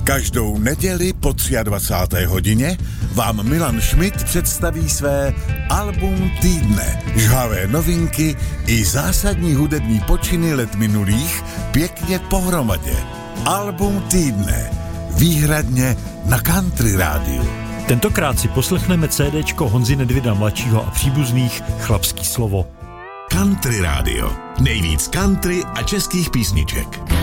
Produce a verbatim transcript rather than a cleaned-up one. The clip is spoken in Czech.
Každou neděli po dvacáté třetí hodině vám Milan Schmidt představí své album týdne. Žhavé novinky i zásadní hudební počiny let minulých pěkně pohromadě. Album týdne. Výhradně na Country rádiu. Tentokrát si poslechneme CDčko Honzy Nedvěda mladšího a příbuzných Chlapský slovo. Country rádio. Nejvíc country a českých písniček.